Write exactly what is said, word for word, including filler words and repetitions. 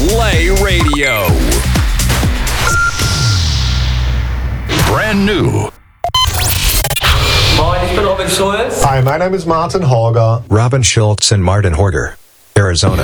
Play Radio. Brand new. Moin, ich bin Robin Schulz. Hi, my name is Martin Horger. Robin Schultz and Martin Horger, Arizona.